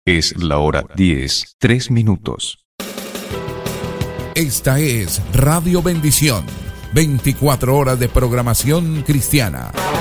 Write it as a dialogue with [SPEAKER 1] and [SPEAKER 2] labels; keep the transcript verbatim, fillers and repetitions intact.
[SPEAKER 1] Es la hora diez, tres minutos.
[SPEAKER 2] Esta es Radio Bendición, veinticuatro horas de programación cristiana.